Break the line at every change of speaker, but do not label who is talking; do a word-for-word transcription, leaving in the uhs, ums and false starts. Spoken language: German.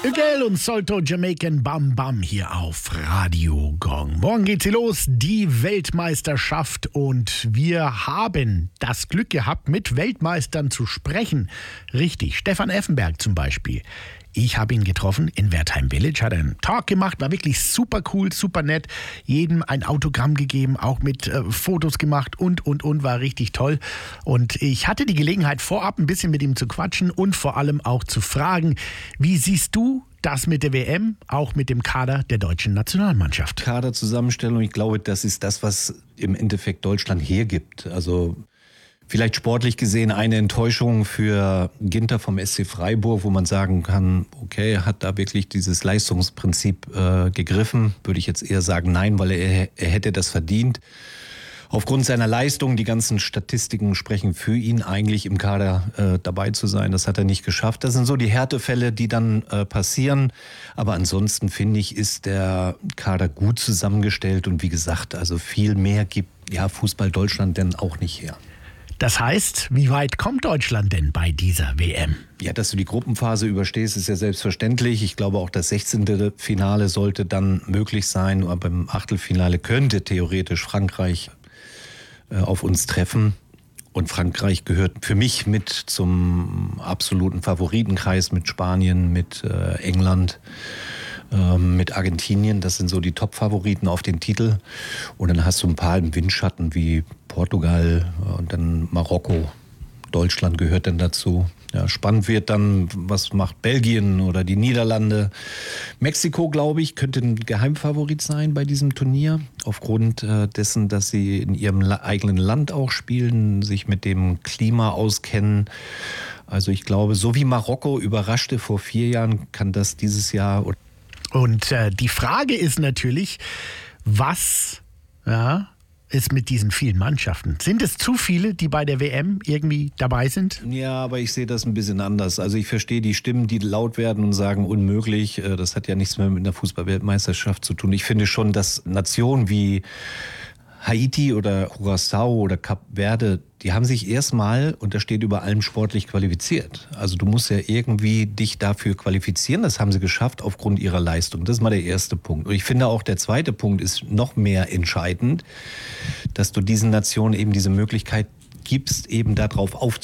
Miguel und Solto Jamaican Bam Bam hier auf Radio Gong. Morgen geht's hier los, die Weltmeisterschaft, und wir haben das Glück gehabt, mit Weltmeistern zu sprechen. Richtig, Stefan Effenberg zum Beispiel. Ich habe ihn getroffen in Wertheim Village, hat einen Talk gemacht, war wirklich super cool, super nett. Jedem ein Autogramm gegeben, auch mit äh, Fotos gemacht und, und, und, war richtig toll. Und ich hatte die Gelegenheit, vorab ein bisschen mit ihm zu quatschen und vor allem auch zu fragen, wie siehst du das mit der W M, auch mit dem Kader der deutschen Nationalmannschaft?
Kaderzusammenstellung, ich glaube, das ist das, was im Endeffekt Deutschland hergibt. Also vielleicht sportlich gesehen eine Enttäuschung für Ginter vom S C Freiburg, wo man sagen kann, okay, hat da wirklich dieses Leistungsprinzip äh, gegriffen? Würde ich jetzt eher sagen, nein, weil er, er hätte das verdient. Aufgrund seiner Leistung, die ganzen Statistiken sprechen für ihn eigentlich im Kader äh, dabei zu sein. Das hat er nicht geschafft. Das sind so die Härtefälle, die dann äh, passieren. Aber ansonsten finde ich, ist der Kader gut zusammengestellt. Und wie gesagt, also viel mehr gibt ja Fußball Deutschland denn auch nicht her.
Das heißt, wie weit kommt Deutschland denn bei dieser W M?
Ja, dass du die Gruppenphase überstehst, ist ja selbstverständlich. Ich glaube, auch das sechzehnte Finale sollte dann möglich sein. Aber beim Achtelfinale könnte theoretisch Frankreich äh, auf uns treffen. Und Frankreich gehört für mich mit zum absoluten Favoritenkreis mit Spanien, mit äh, England, äh, mit Argentinien. Das sind so die Top-Favoriten auf den Titel. Und dann hast du ein paar im Windschatten wie Portugal und dann Marokko. Deutschland gehört dann dazu. Ja, spannend wird dann, was macht Belgien oder die Niederlande. Mexiko, glaube ich, könnte ein Geheimfavorit sein bei diesem Turnier. Aufgrund äh, dessen, dass sie in ihrem La- eigenen Land auch spielen, sich mit dem Klima auskennen. Also ich glaube, so wie Marokko überraschte vor vier Jahren, kann das dieses Jahr...
Und äh, die Frage ist natürlich, was... ja, ist mit diesen vielen Mannschaften? Sind es zu viele, die bei der W M irgendwie dabei sind?
Ja, aber ich sehe das ein bisschen anders. Also ich verstehe die Stimmen, die laut werden und sagen, unmöglich. Das hat ja nichts mehr mit einer Fußball-Weltmeisterschaft zu tun. Ich finde schon, dass Nationen wie Haiti oder Curaçao oder Kap Verde, die haben sich erstmal, und das steht über allem, sportlich qualifiziert. Also du musst ja irgendwie dich dafür qualifizieren. Das haben sie geschafft aufgrund ihrer Leistung. Das ist mal der erste Punkt. Und ich finde auch, der zweite Punkt ist noch mehr entscheidend, dass du diesen Nationen eben diese Möglichkeit gibst, eben darauf aufzubauen.